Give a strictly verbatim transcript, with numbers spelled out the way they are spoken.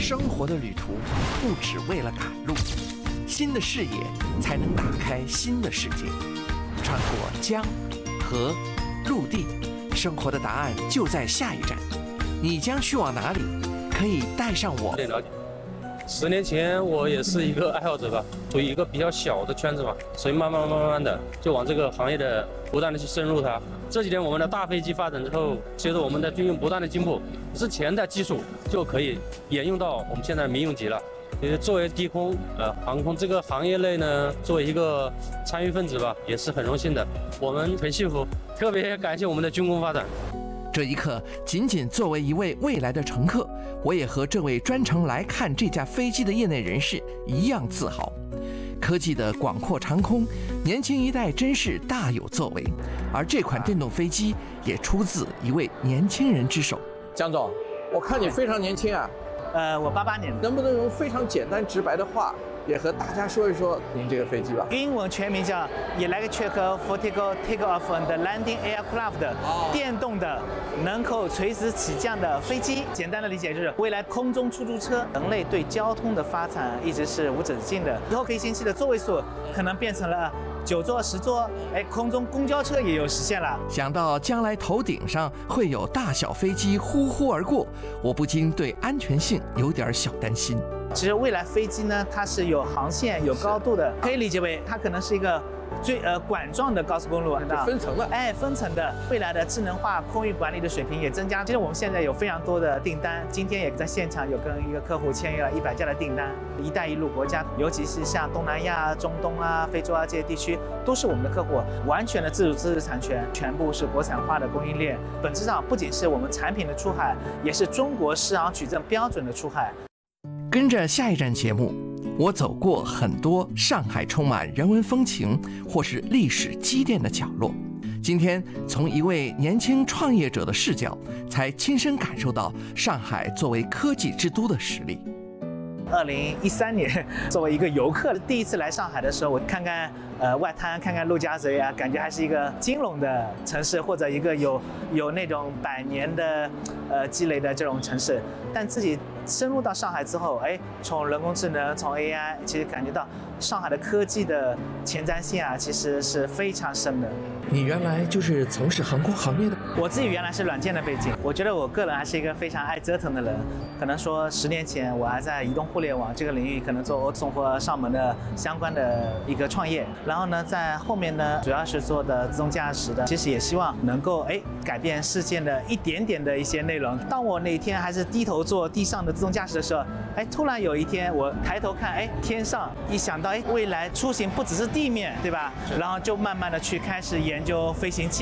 生活的旅途不只为了赶路，新的视野才能打开新的世界。穿过江、河、陆地，生活的答案就在下一站。你将去往哪里？可以带上我。 了解。十年前我也是一个爱好者吧，处于一个比较小的圈子嘛，所以慢慢慢慢的就往这个行业的不断的去深入它。这几年我们的大飞机发展之后，随着我们的军用不断的进步，之前的技术就可以沿用到我们现在的民用级了。其实作为低空呃航空这个行业内呢，作为一个参与分子吧，也是很荣幸的。我们很幸福，特别感谢我们的军工发展。 这一刻，仅仅作为一位未来的乘客，我也和这位专程来看这架飞机的业内人士一样自豪。科技的广阔长空，年轻一代真是大有作为。而这款电动飞机也出自一位年轻人之手。 江总，我看你非常年轻啊。 呃，我八八年的。 能不能用非常简单直白的话，也和大家说一说您这个飞机吧？ 英文全名叫 Electric Vertical Takeoff and Landing Aircraft， 电动的能够垂直起降的飞机。简单的理解就是未来空中出租车。人类对交通的发展一直是无止境的，以后飞行器的座位数可能变成了九座、十座，哎，空中公交车也有实现了。 想到将来头顶上会有大小飞机呼呼而过，我不禁对安全性有点小担心。 其实未来飞机呢，它是有航线、有高度的，可以理解为它可能是一个最呃管状的高速公路， 分层的， 哎，分层的。未来的智能化空域管理的水平也增加。其实我们现在有非常多的订单，今天也在现场有跟一个客户签约了一百架的订单。一带一路国家，尤其是像东南亚、中东啊、非洲啊这些地区，都是我们的客户，完全的自主知识产权，全部是国产化的供应链。本质上不仅是我们产品的出海，也是中国市场取证标准的出海。 跟着下一站节目，我走过很多上海充满人文风情或是历史积淀的角落。今天从一位年轻创业者的视角，才亲身感受到上海作为科技之都的实力。 二零一三年，作为一个游客，第一次来上海的时候，我看看呃外滩，看看陆家嘴啊，感觉还是一个金融的城市，或者一个有有那种百年的呃积累的这种城市。但自己深入到上海之后，哎，从人工智能，从 A I， 其实感觉到上海的科技的前瞻性啊，其实是非常深的。 你原来就是从事航空行业的？ 我自己原来是软件的背景，我觉得我个人还是一个非常爱折腾的人。可能说十年前我还在移动互联网这个领域，可能做送货上门的相关的一个创业。然后呢，在后面呢，主要是做的自动驾驶的，其实也希望能够哎改变世界的一点点的一些内容。当我那天还是低头做地上的自动驾驶的时候，哎，突然有一天我抬头看，哎，天上一想到哎，未来出行不只是地面，对吧？然后就慢慢的去开始研究飞行器。